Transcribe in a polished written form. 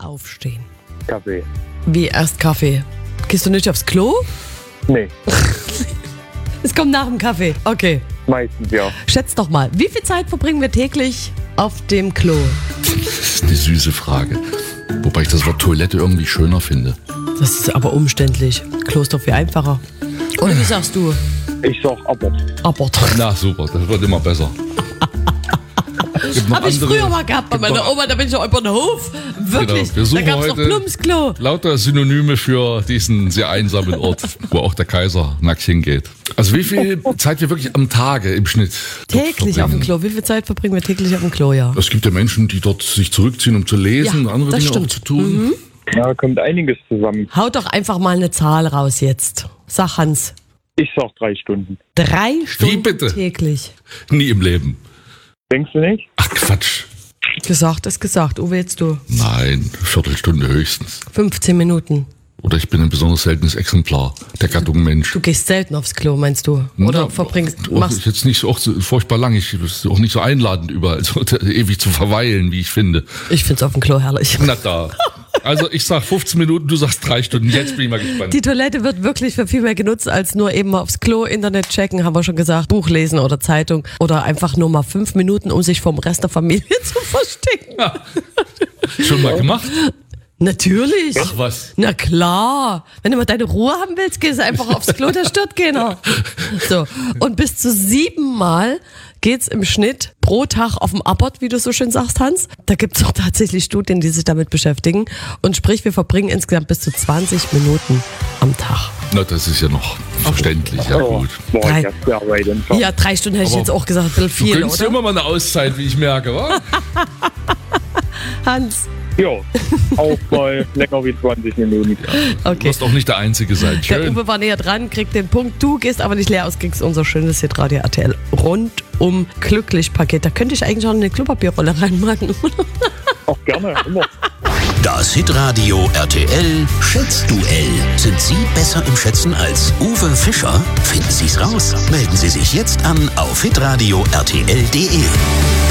Aufstehen. Kaffee. Wie erst Kaffee? Gehst du nicht aufs Klo? Nee, Es kommt nach dem Kaffee. Okay. meistens ja. Schätz doch mal, wie viel Zeit verbringen wir täglich auf dem Klo? Das ist eine süße Frage. Wobei ich das Wort Toilette irgendwie schöner finde. Das ist aber umständlich. Klo ist doch viel einfacher. Oder wie sagst du? Ich sag Abort. Abort. Na super, das wird immer besser. Gibt noch Habe ich andere- früher mal gehabt bei gibt meiner noch- Oma, da bin ich noch über den Hof. Wirklich. Genau, wir Da suchen gab es noch heute- Plumpsklo. Lauter Synonyme für diesen sehr einsamen Ort, wo auch der Kaiser nackt hingeht. Also wie viel Zeit wir wirklich am Tage im Schnitt dort Täglich auf dem verbringen. Klo. Wie viel Zeit verbringen wir täglich auf dem Klo, ja? Es gibt ja Menschen, die dort sich zurückziehen, um zu lesen, Ja, andere das Dinge auch stimmt. zu tun. Ja, kommt einiges zusammen. Haut doch einfach mal eine Zahl raus jetzt. Sag Hans. Ich sag 3 Stunden. 3 Stunden bitte? täglich. Nie im Leben. Denkst du nicht? Ach Quatsch. Gesagt ist gesagt. Uwe, jetzt du. Nein, Viertelstunde höchstens. 15 Minuten. Oder ich bin ein besonders seltenes Exemplar der Gattung Mensch. Du gehst selten aufs Klo, meinst du? Oder Ja, verbringst, auch machst jetzt nicht so, auch so furchtbar lang. Es ist auch nicht so einladend überall, so ewig zu verweilen, wie ich finde. Ich find's auf dem Klo herrlich. Na da. Also ich sag 15 Minuten, du sagst 3 Stunden. Jetzt bin ich mal gespannt. Die Toilette wird wirklich für viel mehr genutzt, als nur eben mal aufs Klo, Internet checken, haben wir schon gesagt, Buch lesen oder Zeitung oder einfach nur mal 5 Minuten, um sich vom Rest der Familie zu verstecken. Schon mal gemacht? Natürlich. Ach was. Na klar. Wenn du mal deine Ruhe haben willst, gehst du einfach aufs Klo, da stört keiner. So. Und bis zu 7 Mal geht's im Schnitt pro Tag auf dem Abort, wie du so schön sagst, Hans. Da gibt's auch tatsächlich Studien, die sich damit beschäftigen. Und sprich, wir verbringen insgesamt bis zu 20 Minuten am Tag. Na, das ist ja noch verständlich. Ja gut. Boah, Drei. ich hab sehr weit entfernt. Ja, 3 Stunden hätte ich Aber jetzt auch gesagt, ein bisschen Du viel, gönnst dir oder? immer mal eine Auszeit, wie ich merke, wa? Hans. Ja, auch mal länger wie 20 Minuten. Du Okay. wirst auch nicht der Einzige sein. Der Schön. Uwe war näher dran, kriegt den Punkt. Du gehst aber nicht leer aus, kriegst unser schönes Hitradio RTL rundum glücklich Paket. Da könnte ich eigentlich auch eine Klopapierrolle reinmachen. Auch gerne, immer. Das Hitradio RTL Schätzduell. Sind Sie besser im Schätzen als Uwe Fischer? Finden Sie es raus. Melden Sie sich jetzt an auf hitradio RTL.de.